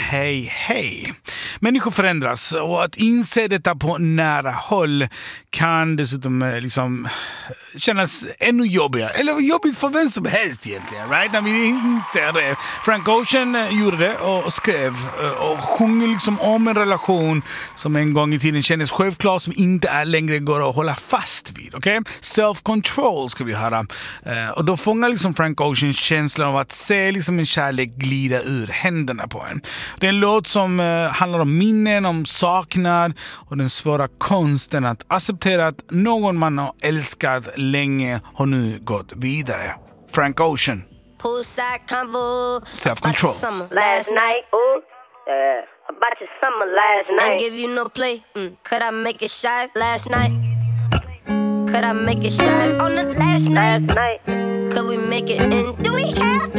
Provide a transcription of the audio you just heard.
hej. Människor förändras och att inse detta på nära håll kan dessutom liksom kännas ännu jobbigare. Eller jobbigt för vem som helst egentligen, right? När vi inser det. Frank Ocean gjorde det och skrev och sjunger liksom om en relation som en gång i tiden kändes självklart, som inte längre går att hålla fast vid. Okay? Self-control ska vi höra. Och då fångar liksom Frank Ocean känslan av att se liksom en kärlek glida ur händerna på en. Det är en låt som handlar om minnen, om saknad och den svåra konsten att acceptera att någon man har älskat länge har nu gått vidare. Frank Ocean. Poolside convo. Self-control. Last night. Ooh, yeah. About your summer last night. I give you no play. Could I make it shy last night? Could I make it shy on the last night? Could we make it in? Do we have